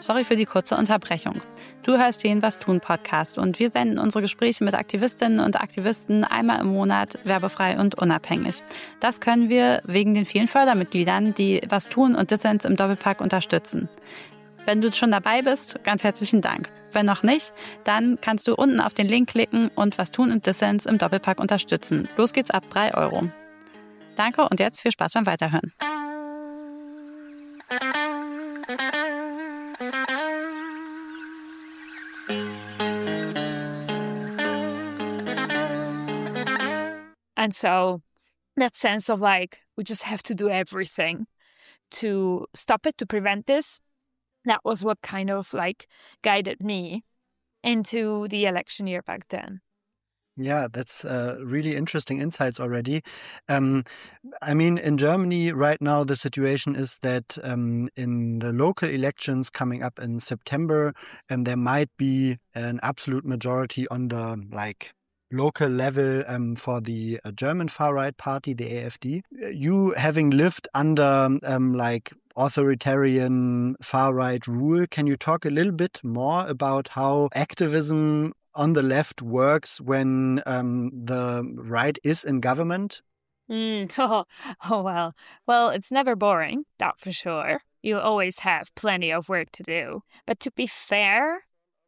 Sorry für die kurze Unterbrechung. Du hörst den Was tun Podcast und wir senden unsere Gespräche mit Aktivistinnen und Aktivisten einmal im Monat werbefrei und unabhängig. Das können wir wegen den vielen Fördermitgliedern, die Was tun und Dissens im Doppelpack unterstützen. Wenn du schon dabei bist, ganz herzlichen Dank. Wenn noch nicht, dann kannst du unten auf den Link klicken und Was tun und Dissens im Doppelpack unterstützen. Los geht's ab 3 Euro. Danke und jetzt viel Spaß beim Weiterhören. And so that sense of like, we just have to do everything to stop it, to prevent this, that was what kind of like guided me into the election year back then. Yeah, that's really interesting insights already. I mean, in Germany right now, the situation is that in the local elections coming up in September, there might be an absolute majority on the local level for the German far-right party, the AfD. You having lived under authoritarian far-right rule, can you talk a little bit more about how activism on the left works when the right is in government? Well, it's never boring, that for sure. You always have plenty of work to do. But to be fair,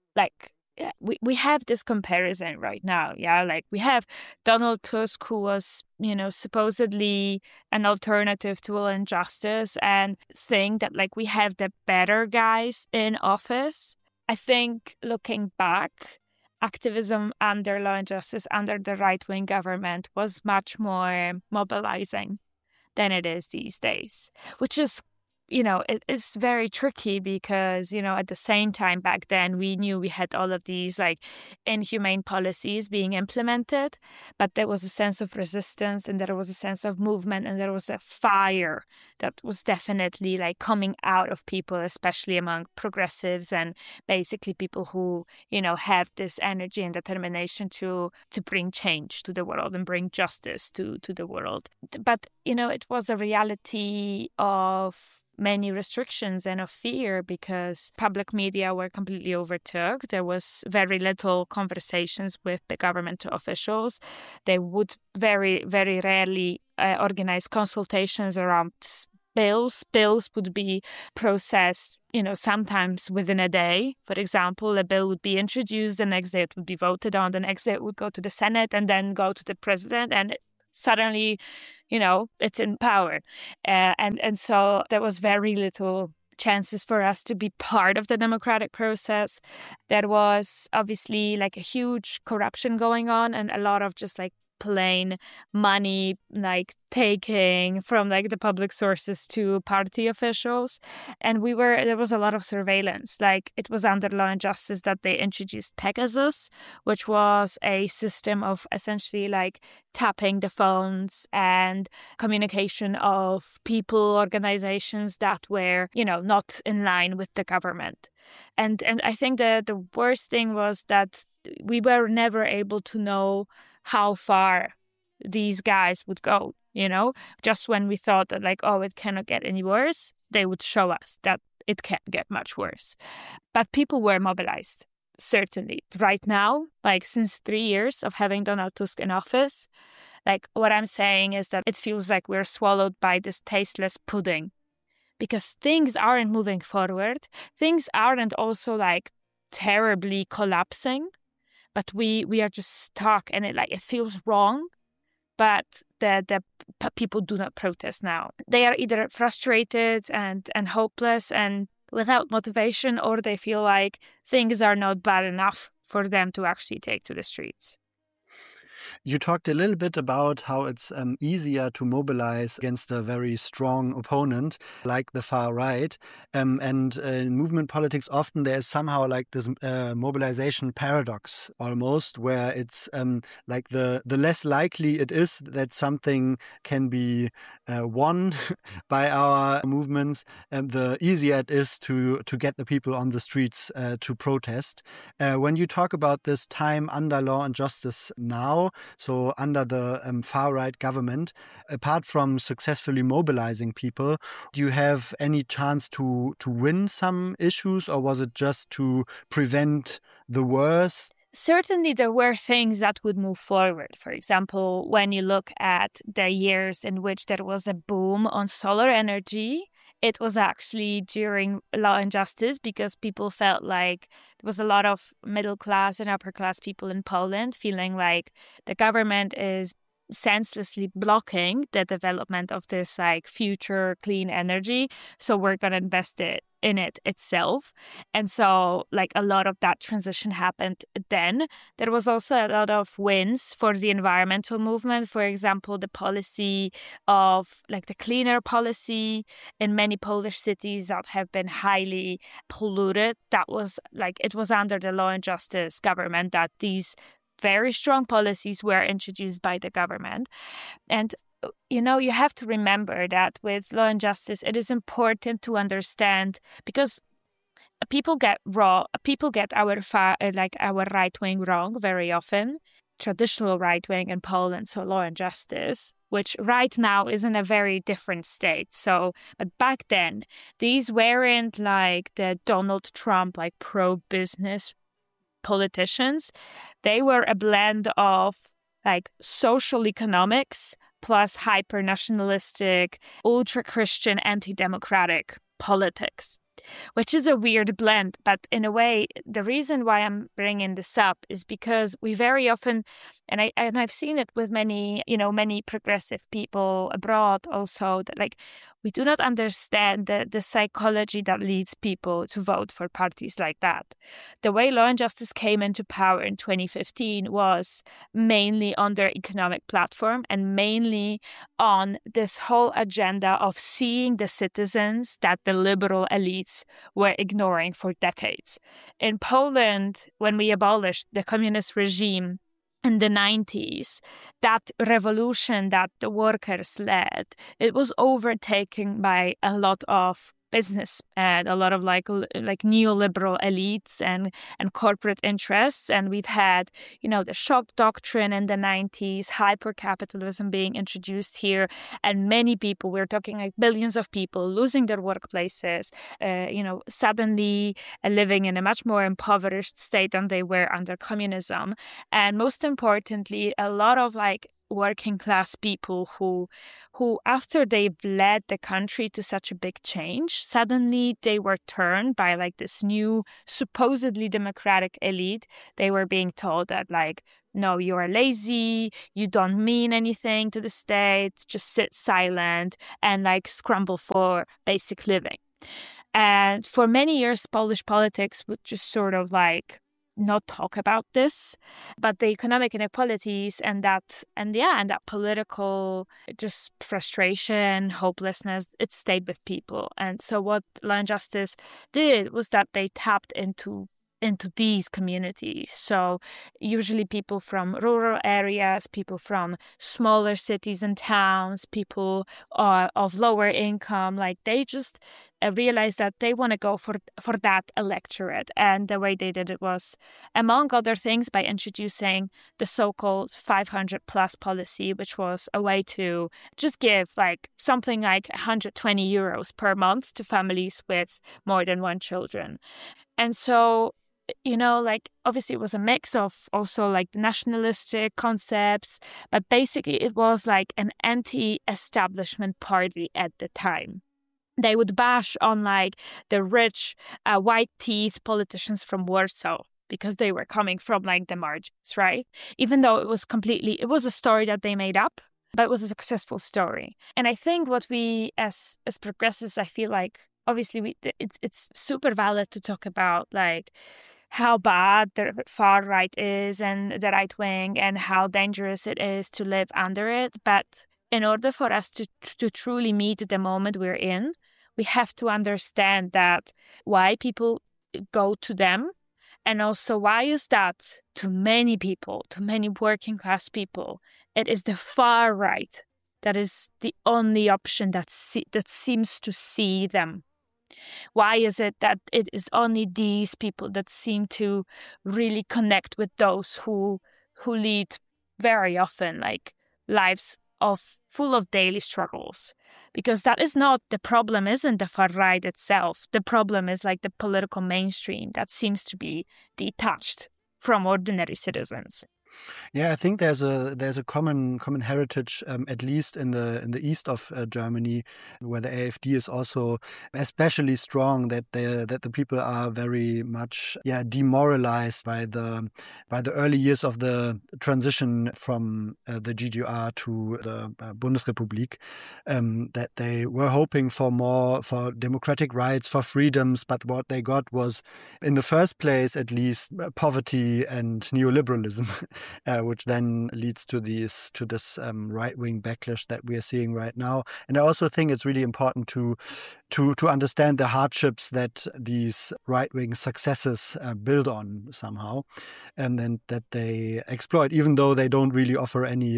we have this comparison right now. Yeah, like we have Donald Tusk, who was, supposedly an alternative to Law and Justice, and think that we have the better guys in office. I think looking back, activism under Law and Justice, under the right-wing government, was much more mobilizing than it is these days, which is, it is very tricky because, at the same time back then, we knew we had all of these inhumane policies being implemented, but there was a sense of resistance and there was a sense of movement and there was a fire that was definitely coming out of people, especially among progressives and basically people who, have this energy and determination to bring change to the world and bring justice to the world. But, it was a reality of many restrictions and of fear because public media were completely overtook. There was very little conversations with the government officials. They would very, very rarely organize consultations around bills. Bills would be processed, sometimes within a day. For example, a bill would be introduced, the next day it would be voted on, the next day it would go to the Senate and then go to the president, and suddenly, it's in power. And so there was very little chances for us to be part of the democratic process. There was obviously a huge corruption going on and a lot of just plain money taking from the public sources to party officials. And there was a lot of surveillance. It was under Law and Justice that they introduced Pegasus, which was a system of essentially tapping the phones and communication of people, organizations that were, not in line with the government. And I think that the worst thing was that we were never able to know how far these guys would go, Just when we thought that it cannot get any worse, they would show us that it can't get much worse. But people were mobilized, certainly. Right now, since 3 years of having Donald Tusk in office, what I'm saying is that it feels like we're swallowed by this tasteless pudding because things aren't moving forward. Things aren't also terribly collapsing. But we are just stuck, and it feels wrong. But the people do not protest now. They are either frustrated and hopeless and without motivation, or they feel like things are not bad enough for them to actually take to the streets. You talked a little bit about how it's easier to mobilize against a very strong opponent like the far right. And in movement politics, often there's somehow this mobilization paradox almost, where it's the less likely it is that something can be won by our movements, the easier it is to get the people on the streets to protest. When you talk about this time under Law and Justice now, so under the far-right government. Apart from successfully mobilizing people, do you have any chance to win some issues, or was it just to prevent the worst? Certainly, there were things that would move forward. For example, when you look at the years in which there was a boom on solar energy, it was actually during Law and Justice, because people felt like there was a lot of middle class and upper class people in Poland feeling like the government is senselessly blocking the development of this like future clean energy. So we're going to invest in it itself. And so like a lot of that transition happened then. There was also a lot of wins for the environmental movement. For example, the policy of like the cleaner policy in many Polish cities that have been highly polluted. That was like, it was under the Law and Justice government that these very strong policies were introduced by the government. And, you know, you have to remember that with Law and Justice, it is important to understand, because people get our right wing wrong very often. Traditional right wing in Poland, so Law and Justice, which right now is in a very different state. So, but back then, these weren't like the Donald Trump, like pro-business politicians. They were a blend of like social economics plus hyper-nationalistic, ultra-Christian, anti-democratic politics, which is a weird blend. But in a way, the reason why I'm bringing this up is because we very often, and I've seen it with many progressive people abroad also, that like we do not understand the psychology that leads people to vote for parties like that. The way Law and Justice came into power in 2015 was mainly on their economic platform and mainly on this whole agenda of seeing the citizens that the liberal elites were ignoring for decades. In Poland, when we abolished the communist regime in the 90s, that revolution that the workers led, it was overtaken by a lot of business and a lot of like neoliberal elites and corporate interests. And we've had, the shock doctrine in the 90s, hyper-capitalism being introduced here, and many people, we're talking like billions of people losing their workplaces, suddenly living in a much more impoverished state than they were under communism. And most importantly, a lot of like working class people who after they've led the country to such a big change, suddenly they were turned by like this new supposedly democratic elite. They were being told that like, no, you are lazy, you don't mean anything to the state, just sit silent and like scramble for basic living. And for many years, Polish politics would just sort of like not talk about this, but the economic inequalities and that political just frustration, hopelessness, it stayed with people. And so what Law and Justice did was that they tapped into these communities. So usually people from rural areas, people from smaller cities and towns, people of lower income, like they just realized that they want to go for that electorate. And the way they did it was, among other things, by introducing the so-called 500 plus policy, which was a way to just give like something like 120 euros per month to families with more than one children. And so, like obviously it was a mix of also like nationalistic concepts, but basically it was like an anti-establishment party at the time. They would bash on like the rich white teeth politicians from Warsaw because they were coming from like the margins, right? Even though it was a story that they made up, but it was a successful story. And I think what we as progressives, I feel like obviously it's super valid to talk about like how bad the far right is and the right wing and how dangerous it is to live under it. But in order for us to truly meet the moment we're in, we have to understand that why people go to them. And also, why is that to many people, to many working class people, it is the far right that is the only option that seems to see them. Why is it that it is only these people that seem to really connect with those who lead very often like lives full of daily struggles, because that is not the problem. Isn't the far right itself? The problem is like the political mainstream that seems to be detached from ordinary citizens. Yeah, I think there's a common heritage, at least in the east of Germany, where the AfD is also especially strong. That the people are very much demoralized by the early years of the transition from the GDR to the Bundesrepublik. That they were hoping for democratic rights, for freedoms, but what they got was, in the first place at least, poverty and neoliberalism. Which then leads to this right-wing backlash that we are seeing right now. And I also think it's really important to understand the hardships that these right-wing successes build on somehow, and then that they exploit, even though they don't really offer any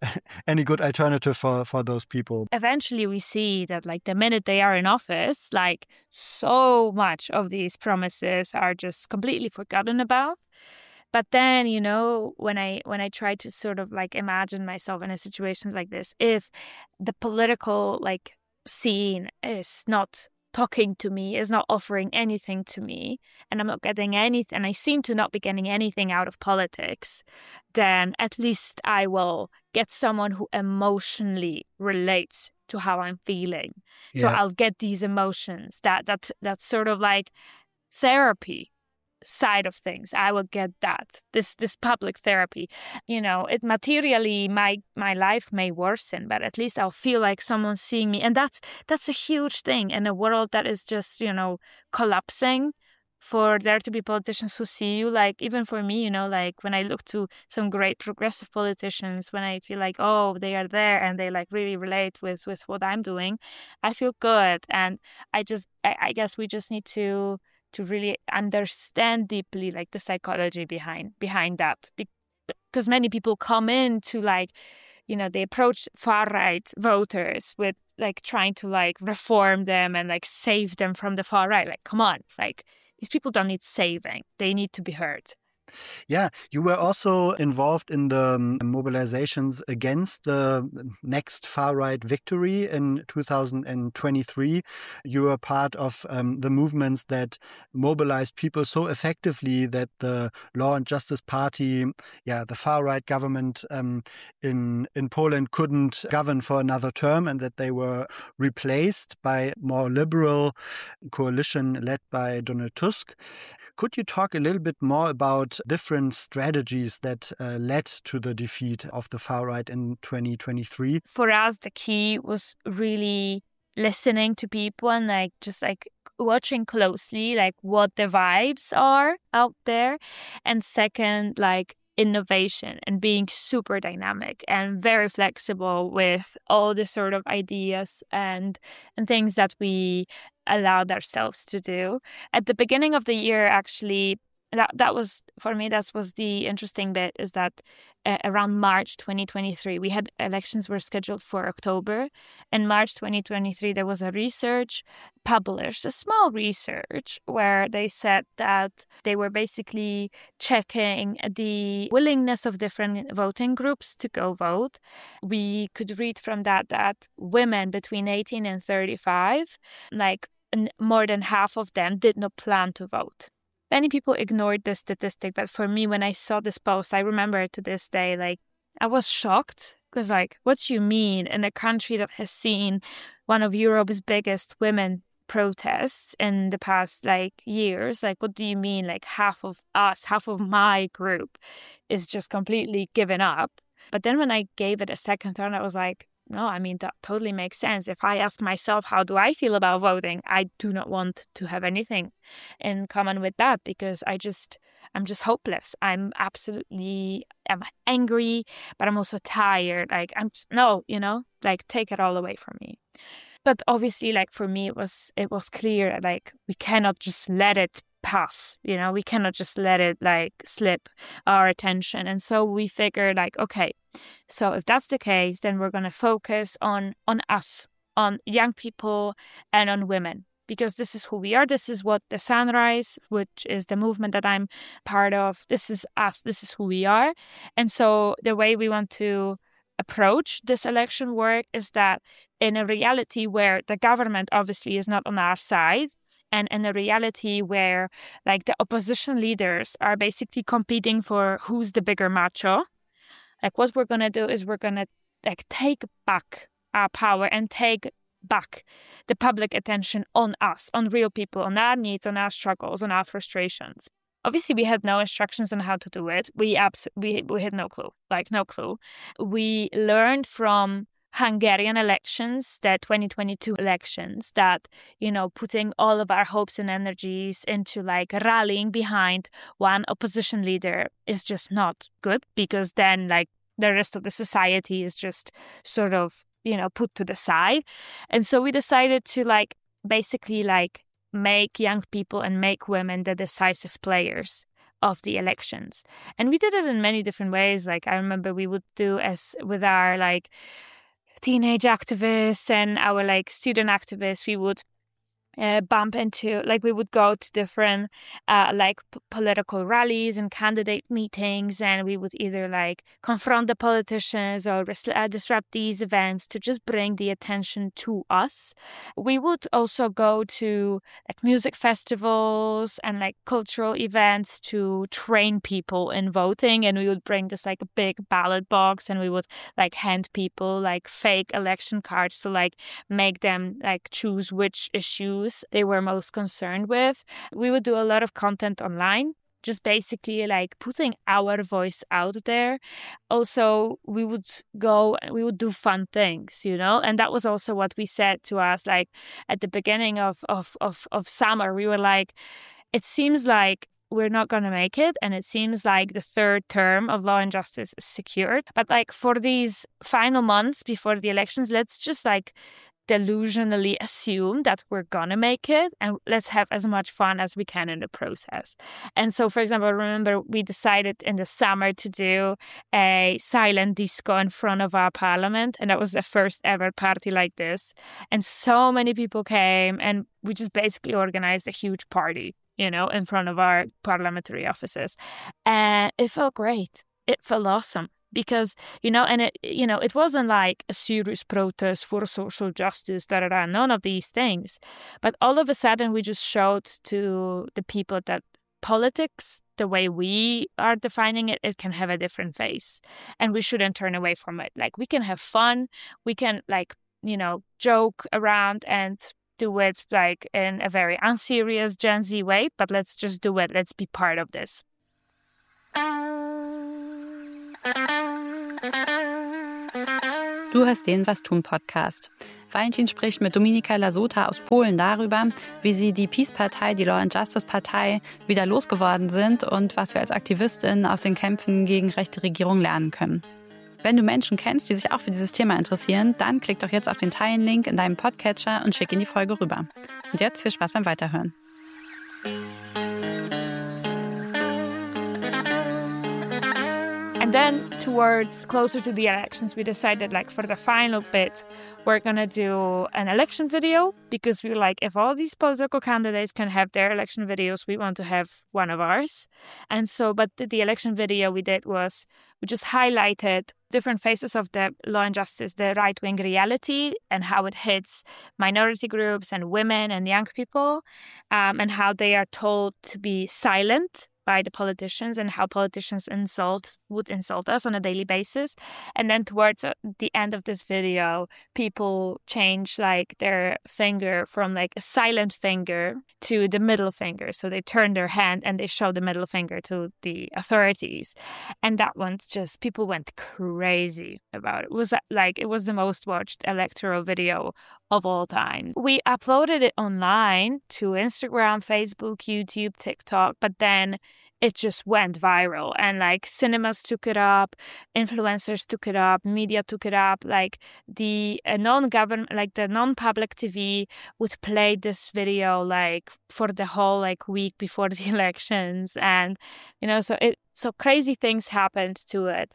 good alternative for those people. Eventually, we see that like the minute they are in office, like so much of these promises are just completely forgotten about. But then, you know, when I try to sort of like imagine myself in a situation like this, if the political like scene is not talking to me, is not offering anything to me, and I'm not getting anything, and I seem to not be getting anything out of politics, then at least I will get someone who emotionally relates to how I'm feeling. Yeah. So I'll get these emotions, that sort of like therapy side of things. I will get this public therapy. You know, it materially my life may worsen, but at least I'll feel like someone's seeing me, and that's a huge thing in a world that is just, you know, collapsing. For there to be politicians who see you, like even for me, you know, like when I look to some great progressive politicians, when I feel like, oh, they are there and they like really relate with what I'm doing, I feel good. And I guess we just need to really understand deeply like the psychology behind that, because many people come in to like, you know, they approach far right voters with like trying to like reform them and like save them from the far right. Like, come on, like these people don't need saving, they need to be heard. Yeah, you were also involved in the mobilizations against the next far-right victory in 2023. You were part of the movements that mobilized people so effectively that the Law and Justice Party, the far-right government in Poland couldn't govern for another term, and that they were replaced by more liberal coalition led by Donald Tusk. Could you talk a little bit more about different strategies that led to the defeat of the far right in 2023? For us, the key was really listening to people and like just like watching closely like what the vibes are out there. And second, like innovation and being super dynamic and very flexible with all the sort of ideas and things that we allowed ourselves to do. At the beginning of the year, actually, that was, for me, that was the interesting bit, is that around March 2023, we had elections were scheduled for October. In March 2023, there was a research published, a small research, where they said that they were basically checking the willingness of different voting groups to go vote. We could read from that women between 18 and 35, like more than half of them did not plan to vote. Many people ignored this statistic, but for me, when I saw this post, I remember it to this day, like, I was shocked, because, like, what do you mean in a country that has seen one of Europe's biggest women protests in the past, like, years? Like, what do you mean, like, half of us, half of my group is just completely given up? But then when I gave it a second thought, I was like, no, I mean, that totally makes sense. If I ask myself, how do I feel about voting? I do not want to have anything in common with that, because I'm just hopeless. I'm angry, but I'm also tired. Like, like, take it all away from me. But obviously, like, for me, it was clear, like, we cannot just let it pass, we cannot just let it, like, slip our attention. And so we figured, like, okay, so if that's the case, then we're going to focus on us, on young people and on women. because this is who we are. This is what the Sunrise, which is the movement that I'm part of, this is us, this is who we are. And so the way we want to approach this election work is that in a reality where the government obviously is not on our side, and in a reality where like the opposition leaders are basically competing for who's the bigger macho, like what we're going to do is we're going to like take back our power and take back the public attention on us, on real people, on our needs, on our struggles, on our frustrations. Obviously, we had no instructions on how to do it. We had no clue, no clue. We learned from Hungarian elections, the 2022 elections, that, putting all of our hopes and energies into like rallying behind one opposition leader is just not good, because then like the rest of the society is just sort of, put to the side. And so we decided to basically make young people and make women the decisive players of the elections. And we did it in many different ways. Like I remember we would do as with our teenage activists and our student activists, we would bump into, we would go to different political rallies and candidate meetings, and we would either confront the politicians or disrupt these events to just bring the attention to us. We would also go to music festivals and cultural events to train people in voting, and we would bring this a big ballot box, and we would hand people fake election cards to make them choose which issues they were most concerned with. We would do a lot of content online, just basically putting our voice out there. Also, we would do fun things, and that was also what we said to us at the beginning of summer. We were it seems like we're not going to make it, and it seems like the third term of Law and Justice is secured. But for these final months before the elections, let's just delusionally assume that we're gonna make it, and let's have as much fun as we can in the process. And so, for example, I remember we decided in the summer to do a silent disco in front of our parliament, and that was the first ever party like this. And so many people came, and we just basically organized a huge party, in front of our parliamentary offices. And it felt great. It felt awesome. Because, it wasn't a serious protest for social justice, none of these things. But all of a sudden, we just showed to the people that politics, the way we are defining it, it can have a different face. And we shouldn't turn away from it. We can have fun. We can, joke around and do it, in a very unserious Gen Z way. But let's just do it. Let's be part of this. Du hörst den Was tun Podcast. Valentin spricht mit Dominika Lasota aus Polen darüber, wie sie die Peace-Partei, die Law and Justice-Partei, wieder losgeworden sind und was wir als Aktivistinnen aus den Kämpfen gegen rechte Regierung lernen können. Wenn du Menschen kennst, die sich auch für dieses Thema interessieren, dann klick doch jetzt auf den Teilen-Link in deinem Podcatcher und schick in die Folge rüber. Und jetzt viel Spaß beim Weiterhören. And then towards closer to the elections, we decided for the final bit, we're going to do an election video, because we were if all these political candidates can have their election videos, we want to have one of ours. And so, but the election video we did was, we just highlighted different phases of the Law and Justice, the right-wing reality, and how it hits minority groups and women and young people, and how they are told to be silent by the politicians, and how politicians would insult us on a daily basis. And then towards the end of this video, people change their finger from a silent finger to the middle finger. So they turn their hand and they show the middle finger to the authorities. And that one's just, people went crazy about it. It was the most watched electoral video of all time. We uploaded it online to Instagram, Facebook, YouTube, TikTok, but then it just went viral, and cinemas took it up, influencers took it up, media took it up. The non-government, the non-public TV would play this video for the whole week before the elections, and so crazy things happened to it.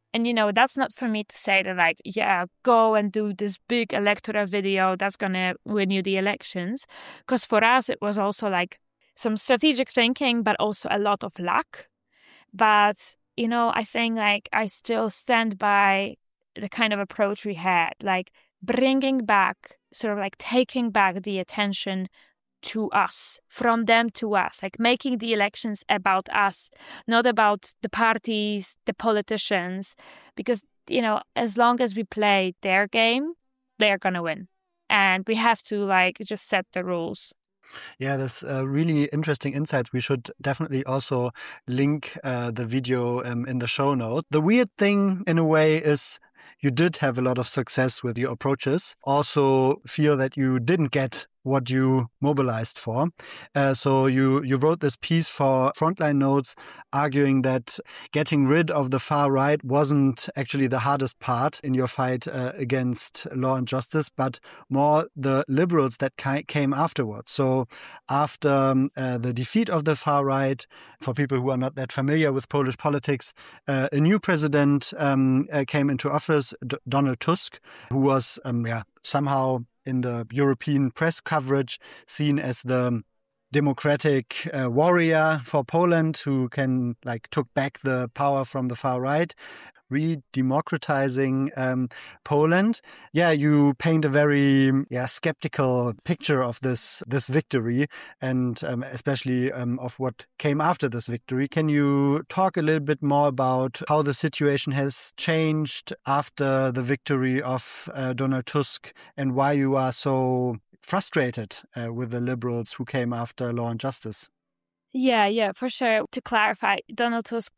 And, that's not for me to say that, like, yeah, go and do this big electoral video that's going to win you the elections. Because for us, it was also like some strategic thinking, but also a lot of luck. But, I think like I still stand by the kind of approach we had, like bringing back, sort of like taking back the attention to us, from them to us, like making the elections about us, not about the parties, the politicians, because, as long as we play their game, they're going to win. And we have to like just set the rules. Yeah, that's really interesting insights. We should definitely also link the video in the show notes. The weird thing in a way is you did have a lot of success with your approaches. Also feel that you didn't get what you mobilized for. So you wrote this piece for Frontline Notes arguing that getting rid of the far right wasn't actually the hardest part in your fight against Law and Justice, but more the liberals that came afterwards. So after the defeat of the far right, for people who are not that familiar with Polish politics, a new president came into office, Donald Tusk, who was somehow in the European press coverage seen as the democratic warrior for Poland who took back the power from the far right, re-democratizing Poland. Yeah, you paint a very skeptical picture of this victory and especially of what came after this victory. Can you talk a little bit more about how the situation has changed after the victory of Donald Tusk and why you are so frustrated with the liberals who came after Law and Justice? Yeah, for sure. To clarify, Donald Tusk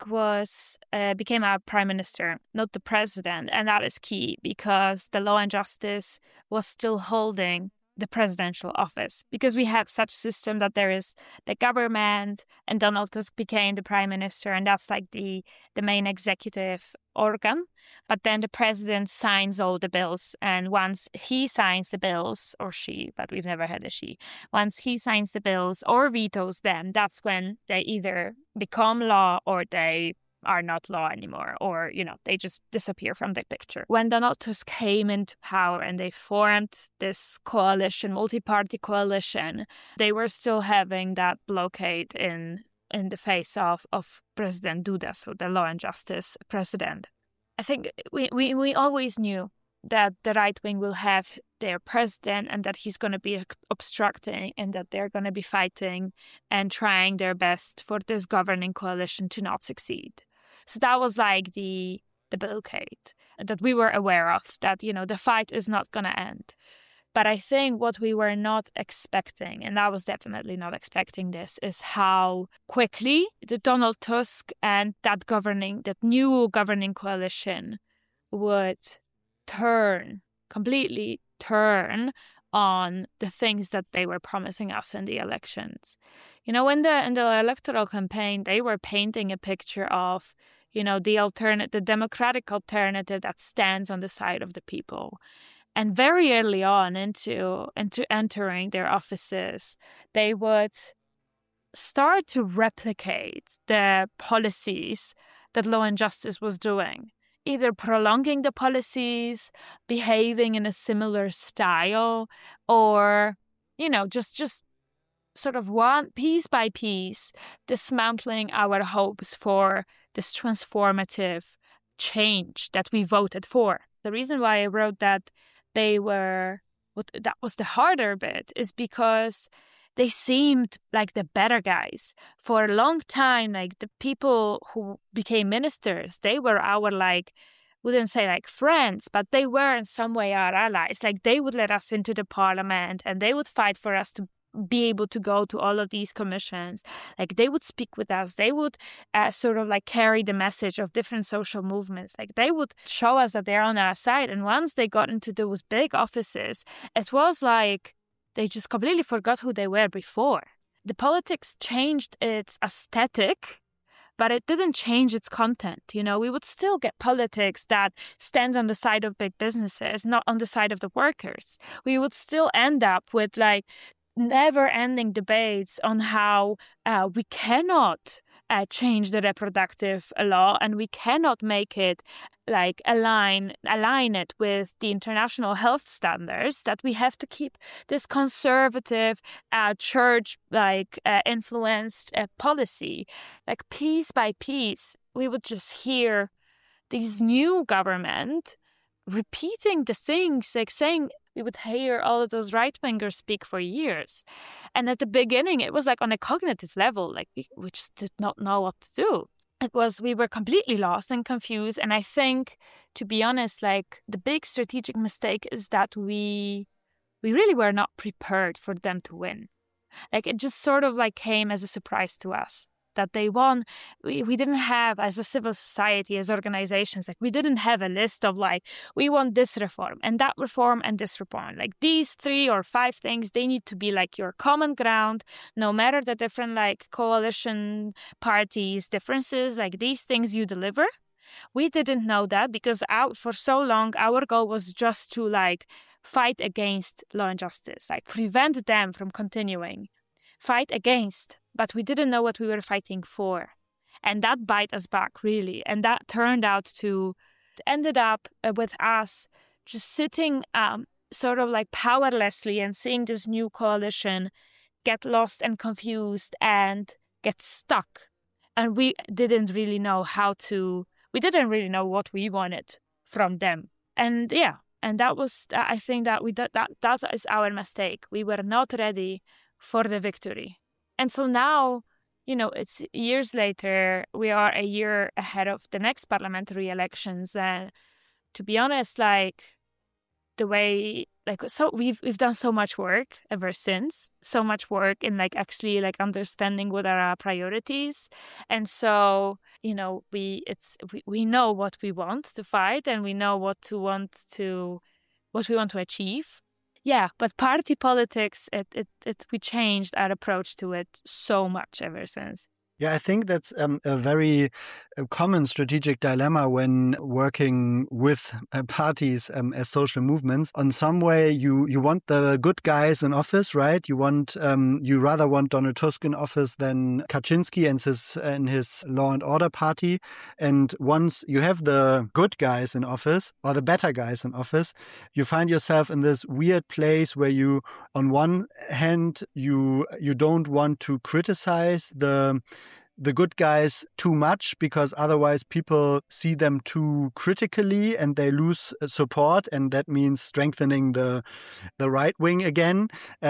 became our prime minister, not the president. And that is key because the Law and Justice was still holding the presidential office, because we have such system that there is the government and Donald Tusk became the prime minister, and that's like the main executive organ. But then the president signs all the bills, and once he signs the bills, or she, but we've never had a she, once he signs the bills or vetoes them, that's when they either become law or they are not law anymore, or, they just disappear from the picture. When Donald Tusk came into power and they formed this coalition, multi-party coalition, they were still having that blockade in the face of President Duda, so the Law and Justice president. I think we always knew that the right wing will have their president and that he's going to be obstructing and that they're going to be fighting and trying their best for this governing coalition to not succeed. So that was like the blockade that we were aware of, that, the fight is not going to end. But I think what we were not expecting, and I was definitely not expecting this, is how quickly the Donald Tusk and that new governing coalition would completely turn on the things that they were promising us in the elections. In the electoral campaign, they were painting a picture of, the democratic alternative that stands on the side of the people. And very early on into entering their offices, they would start to replicate the policies that Law and Justice was doing, either prolonging the policies, behaving in a similar style, or, just sort of one piece by piece, dismantling our hopes for this transformative change that we voted for. The reason why I wrote that that was the harder bit is because they seemed like the better guys. For a long time, like the people who became ministers, they were our wouldn't say friends, but they were in some way our allies. Like they would let us into the parliament and they would fight for us to be able to go to all of these commissions. Like they would speak with us. They would carry the message of different social movements. Like they would show us that they're on our side. And once they got into those big offices, it was like they just completely forgot who they were before. The politics changed its aesthetic, but it didn't change its content. We would still get politics that stands on the side of big businesses, not on the side of the workers. We would still end up with never-ending debates on how we cannot change the reproductive law, and we cannot make it like align it with the international health standards, that we have to keep this conservative church influenced policy. Like piece by piece, we would just hear these new government repeating the things, like saying, we would hear all of those right-wingers speak for years. And at the beginning, it was like on a cognitive level, like we just did not know what to do. We were completely lost and confused. And I think, to be honest, like the big strategic mistake is that we really were not prepared for them to win. Like it just sort of like came as a surprise to us that they won. We didn't have, as a civil society, as organizations, like we didn't have a list of like, we want this reform and that reform and this reform. Like these 3 or 5 things, they need to be like your common ground, no matter the different like coalition parties differences, like these things you deliver. We didn't know that because for so long, our goal was just to like fight against law and justice, like prevent them from continuing. Fight against, but we didn't know what we were fighting for. And that bite us back, really. And that ended up with us just sitting sort of like powerlessly and seeing this new coalition get lost and confused and get stuck. And we didn't really know what we wanted from them. And yeah, and that was, I think that that is our mistake. We were not ready for the victory. And so now, it's years later, we are a year ahead of the next parliamentary elections. And to be honest, like the way, like, so we've done so much work ever since, so much work in like actually like understanding what are our priorities. And so, we know what we want to fight and we know what we want to achieve. Yeah, but party politics, we changed our approach to it so much ever since. Yeah, I think that's a very common strategic dilemma when working with parties as social movements. On some way, you want the good guys in office, right? You rather want Donald Tusk in office than Kaczynski and his Law and Order party. And once you have the good guys in office or the better guys in office, you find yourself in this weird place where you, on one hand, you don't want to criticize the good guys too much because otherwise people see them too critically and they lose support, and that means strengthening the right wing again.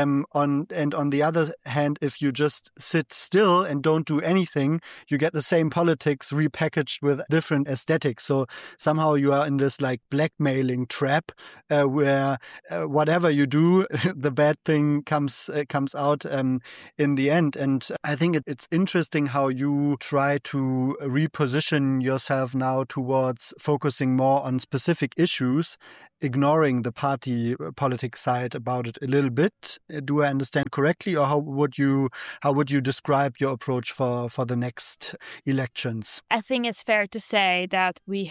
On the other hand, if you just sit still and don't do anything, you get the same politics repackaged with different aesthetics. So somehow you are in this like blackmailing trap where whatever you do, the bad thing comes out in the end. And I think it's interesting how you try to reposition yourself now towards focusing more on specific issues, ignoring the party politics side about it a little bit. Do I understand correctly, or how would you describe your approach for the next elections? I think it's fair to say that we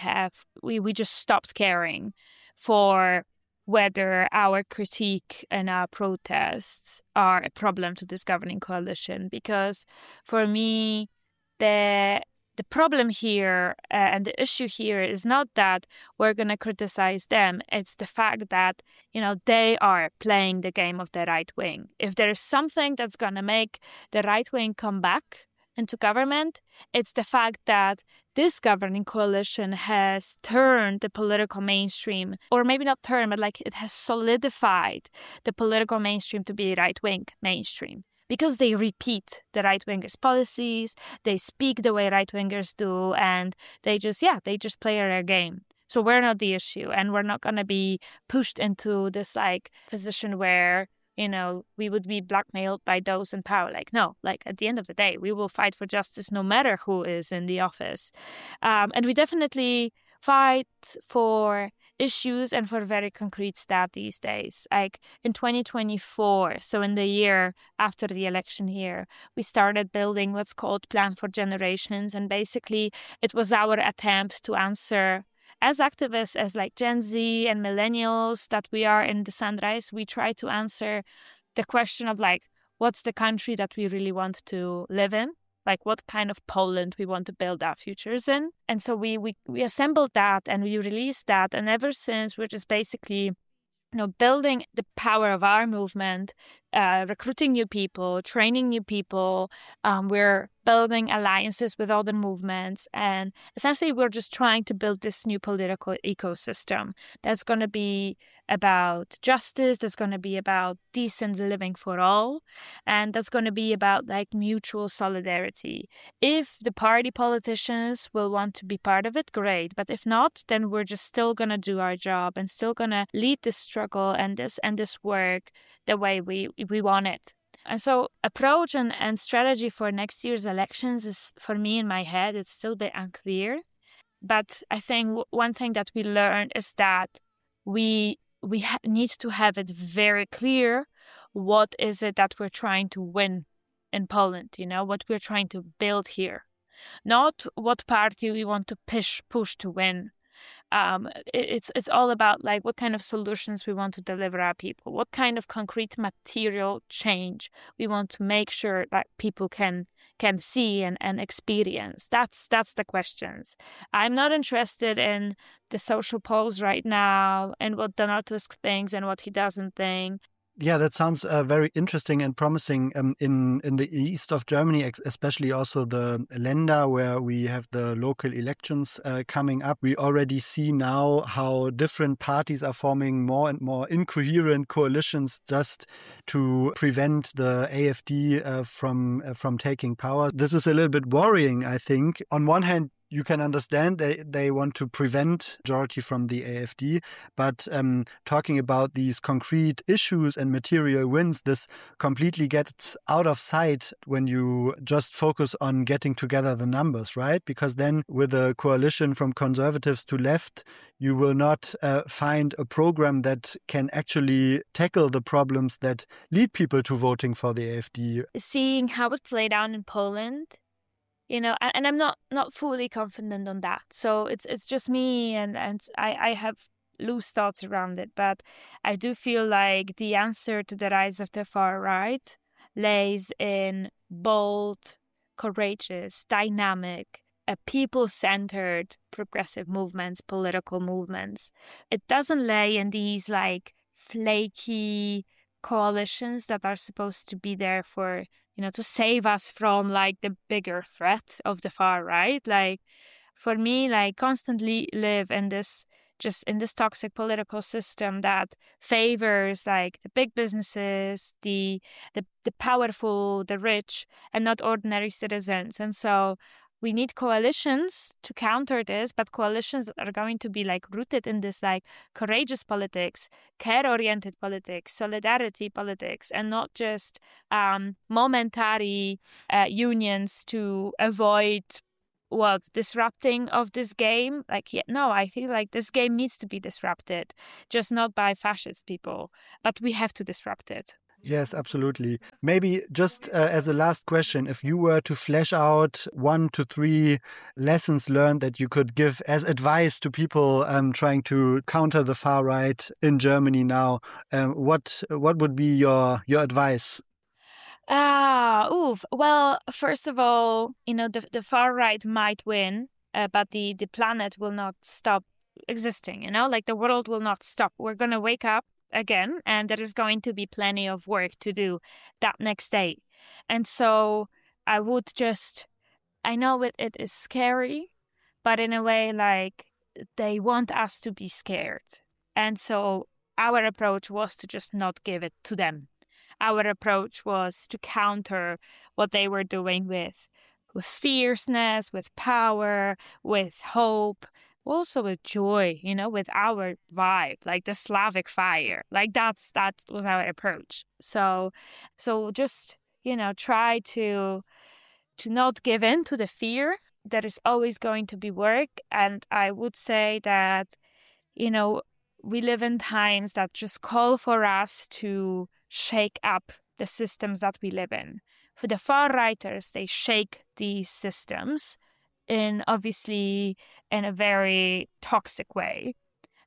just stopped caring for whether our critique and our protests are a problem to this governing coalition, because for me, the problem here and the issue here is not that we're going to criticize them. It's the fact that, they are playing the game of the right wing. If there is something that's going to make the right wing come back into government, it's the fact that this governing coalition has turned the political mainstream, or maybe not turned, but like it has solidified the political mainstream to be right-wing mainstream. Because they repeat the right-wingers' policies, they speak the way right-wingers do, and they just play their game. So we're not the issue, and we're not going to be pushed into this like position where, we would be blackmailed by those in power. Like, no, like at the end of the day, we will fight for justice no matter who is in the office. And we definitely fight for issues and for very concrete stuff these days. Like in 2024, so in the year after the election year, we started building what's called Plan for Generations. And basically, it was our attempt to answer, as activists, as like Gen Z and millennials that we are in the Sunrise, we try to answer the question of like, what's the country that we really want to live in? like what kind of Poland we want to build our futures in. And so we assembled that and we released that. And ever since, we're just basically building the power of our movement, recruiting new people, training new people. We're building alliances with other movements. And essentially, we're just trying to build this new political ecosystem that's going to be about justice, that's going to be about decent living for all, and that's going to be about like mutual solidarity. If the party politicians will want to be part of it, great. But if not, then we're just still going to do our job and still going to lead this struggle and this work the way we want it. And so approach and strategy for next year's elections is, for me in my head, it's still a bit unclear. But I think one thing that we learned is that we need to have it very clear what is it that we're trying to win in Poland, what we're trying to build here. Not what party we want to push to win. It's all about like what kind of solutions we want to deliver our people, what kind of concrete material change we want to make sure that people can see and experience. That's the questions. I'm not interested in the social polls right now and what Donald Tusk thinks and what he doesn't think. Yeah, that sounds very interesting and promising. In the east of Germany, especially also the Länder where we have the local elections coming up, we already see now how different parties are forming more and more incoherent coalitions just to prevent the AfD from taking power. This is a little bit worrying, I think. On one hand, you can understand they want to prevent majority from the AfD, but talking about these concrete issues and material wins, this completely gets out of sight when you just focus on getting together the numbers, right? Because then with a coalition from conservatives to left, you will not find a program that can actually tackle the problems that lead people to voting for the AfD. Seeing how it played out in Poland, and I'm not fully confident on that. So it's just me, and I have loose thoughts around it. But I do feel like the answer to the rise of the far right lays in bold, courageous, dynamic, people-centered progressive movements, political movements. It doesn't lay in these like flaky coalitions that are supposed to be there for to save us from like the bigger threat of the far right. Like for me, like constantly live in this toxic political system that favors like the big businesses, the powerful, the rich, and not ordinary citizens. And so we need coalitions to counter this, but coalitions that are going to be like rooted in this like courageous politics, care-oriented politics, solidarity politics, and not just momentary unions to avoid disrupting of this game. I feel like this game needs to be disrupted, just not by fascist people, but we have to disrupt it. Yes, absolutely. Maybe just as a last question, if you were to flesh out 1 to 3 lessons learned that you could give as advice to people trying to counter the far right in Germany now, what would be your advice? Well, first of all, the far right might win, but the planet will not stop existing, like the world will not stop. We're going to wake up again, and there is going to be plenty of work to do that next day. And so I know it is scary, but in a way, like, they want us to be scared. And so our approach was to just not give it to them. Our approach was to counter what they were doing with fierceness, with power, with hope, also with joy, with our vibe, like the Slavic fire. Like that was our approach. So just, try to not give in to the fear. There is always going to be work. And I would say that, we live in times that just call for us to shake up the systems that we live in. For the far-righters, they shake these systems obviously in a very toxic way.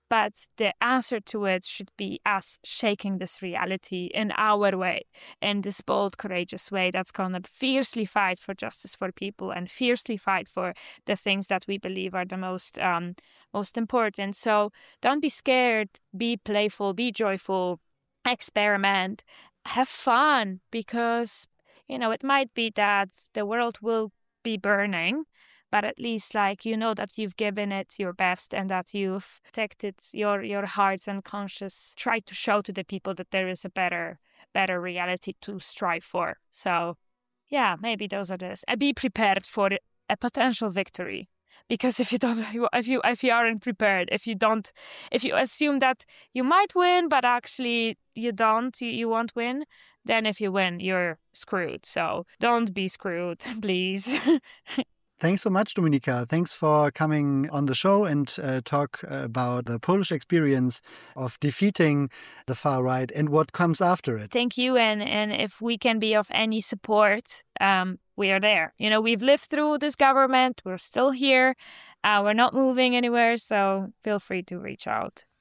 But the answer to it should be us shaking this reality in our way, in this bold, courageous way that's going to fiercely fight for justice for people and fiercely fight for the things that we believe are the most important. So don't be scared, be playful, be joyful, experiment, have fun, because, it might be that the world will be burning, but at least that you've given it your best and that you've protected your hearts and conscience, try to show to the people that there is a better reality to strive for. So yeah, maybe those are this. Be prepared for a potential victory. Because if you aren't prepared, if you assume that you might win, but actually you don't, you won't win, then if you win, you're screwed. So don't be screwed, please. Thanks so much, Dominika. Thanks for coming on the show and talk about the Polish experience of defeating the far right and what comes after it. Thank you. And if we can be of any support, we are there. We've lived through this government. We're still here. We're not moving anywhere. So feel free to reach out.